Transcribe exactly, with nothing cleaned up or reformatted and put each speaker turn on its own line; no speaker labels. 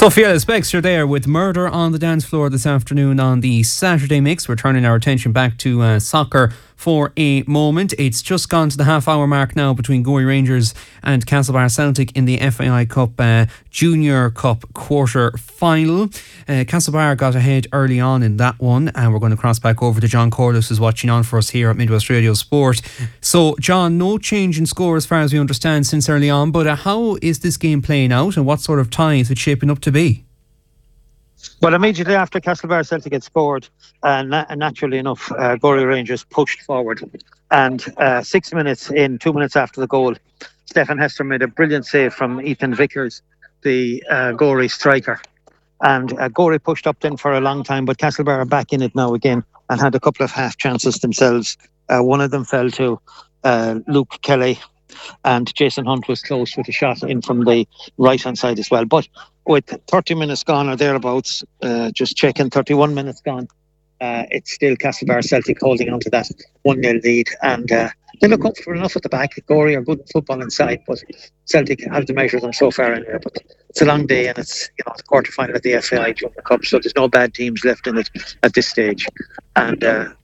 So Fearless Bex, you're there with Murder on the Dance Floor this afternoon on the Saturday Mix. We're turning our attention back to uh, soccer for a moment. It's just gone to the half hour mark now between Gorey Rangers and Castlebar Celtic in the F A I Cup uh, Junior Cup quarter final. Uh, Castlebar got ahead early on in that one, and we're going to cross back over to John Corliss, who's watching on for us here at Midwest Radio Sport. So John, no change in score as far as we understand since early on, but uh, how is this game playing out and what sort of tie is it shaping up to be?
Well, immediately after Castlebar Celtic had scored, uh, na- naturally enough, uh, Gorey Rangers pushed forward. And uh, six minutes in, two minutes after the goal, Stefan Hester made a brilliant save from Ethan Vickers, the uh, Gorey striker. And uh, Gorey pushed up then for a long time, but Castlebar are back in it now again and had a couple of half chances themselves. Uh, one of them fell to uh, Luke Kelly, and Jason Hunt was close with a shot in from the right-hand side as well. But with thirty minutes gone or thereabouts, uh, just checking, thirty-one minutes gone, uh, it's still Castlebar Celtic holding on to that one nil lead. And uh, they look up for enough at the back. Gorey are good football inside, but Celtic have to measure them so far anyway. But it's a long day, and it's, you know, the quarter final of the F A I Junior Cup, so there's no bad teams left in it at this stage. And uh,